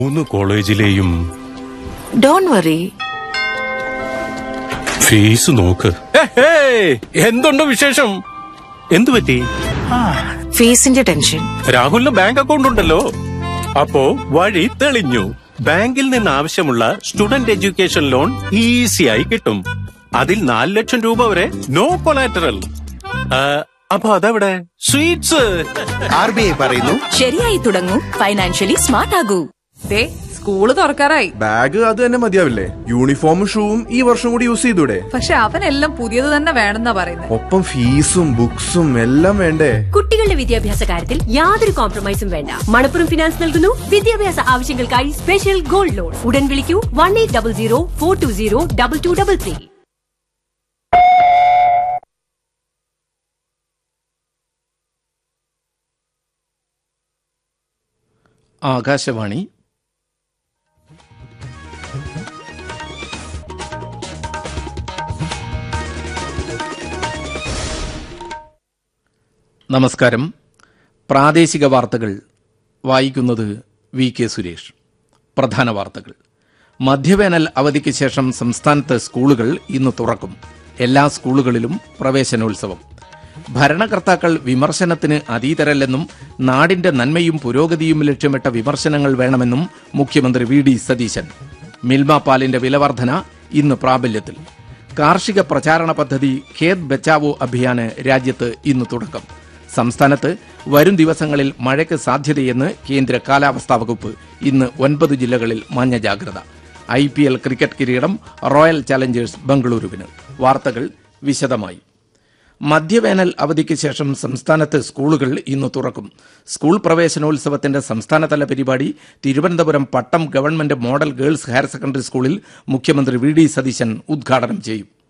3 കോളേജിലെയും don't worry, fees നോക്ക്. എന്തുണ്ട് വിശേഷം? എന്തു പറ്റി? ഫീസിന്റെ ടെൻഷൻ. രാഹുലിന് ബാങ്ക് അക്കൗണ്ട് ഉണ്ടല്ലോ, അപ്പോ വഴി തെളിഞ്ഞു. ബാങ്കിൽ നിന്ന് ആവശ്യമുള്ള സ്റ്റുഡന്റ് എഡ്യൂക്കേഷൻ ലോൺ ഈസിയായി കിട്ടും. അതിൽ 4 ലക്ഷം രൂപ വരെ നോ കൊളാറ്ററൽ. അപ്പൊ അതെവിടെ? സ്വീറ്റ്സ്. RBI പറയുന്നു, ശരിയായി തുടങ്ങൂ, ഫൈനാൻഷ്യലി സ്മാർട്ട് ആകൂ. സ്കൂള് തുറക്കാറായി. ബാഗ് അത് തന്നെ മതിയാവില്ലേ? യൂണിഫോമും ഷൂവും ഈ വർഷം കൂടി യൂസ് ചെയ്തൂടെ? പക്ഷെ അവനെല്ലാം പുതിയത് തന്നെ വേണമെന്നാ പറയുന്നത്. ഒപ്പം ഫീസും ബുക്സും എല്ലാം വേണ്ടേ? കുട്ടികളുടെ വിദ്യാഭ്യാസ കാര്യത്തിൽ യാതൊരു കോംപ്രമൈസും വേണ്ട. മണപ്പുറം ഫിനാൻസ് നൽകുന്നു വിദ്യാഭ്യാസ ആവശ്യങ്ങൾക്കായി സ്പെഷ്യൽ ഗോൾഡ് ലോൺ. ഉടൻ വിളിക്കൂ 1800-420-2233. ആകാശവാണി. നമസ്കാരം. പ്രാദേശിക വാർത്തകൾ വായിക്കുന്നത് VK സുരേഷ്. പ്രധാന വാർത്തകൾ. മധ്യവേനൽ അവധിക്ക് ശേഷം സംസ്ഥാനത്ത് സ്കൂളുകൾ ഇന്ന് തുറക്കും. എല്ലാ സ്കൂളുകളിലും പ്രവേശനോത്സവം. ഭരണകർത്താക്കൾ വിമർശനത്തിന് അതീതരല്ലെന്നും നാടിന്റെ നന്മയും പുരോഗതിയും ലക്ഷ്യമിട്ട വിമർശനങ്ങൾ വേണമെന്നും മുഖ്യമന്ത്രി VD സതീശൻ. മിൽമ പാലിന്റെ വിലവർധന ഇന്ന് പ്രാബല്യത്തിൽ. കാർഷിക പ്രചാരണ പദ്ധതി ഖേത് ബച്ചാവോ അഭിയാന് രാജ്യത്ത് ഇന്ന് തുടക്കം. സംസ്ഥാനത്ത് വരും ദിവസങ്ങളിൽ മഴയ്ക്ക് സാധ്യതയെന്ന് കേന്ദ്ര കാലാവസ്ഥാ വകുപ്പ്. ഇന്ന് 9 ജില്ലകളിൽ മഞ്ഞ ജാഗ്രത. IPL ക്രിക്കറ്റ് കിരീടം റോയൽ ചലഞ്ചേഴ്സ് ബംഗളൂരുവിന്. വാർത്തകൾ വിശദമായി. മധ്യവേനൽ അവധിക്ക് ശേഷം സംസ്ഥാനത്ത് സ്കൂളുകൾ ഇന്ന് തുറക്കും. സ്കൂൾ പ്രവേശനോത്സവത്തിന്റെ സംസ്ഥാനതല പരിപാടി തിരുവനന്തപുരം പട്ടം government model girls higher secondary സ്കൂളിൽ മുഖ്യമന്ത്രി VD സതീശൻ ഉദ്ഘാടനം ചെയ്യും.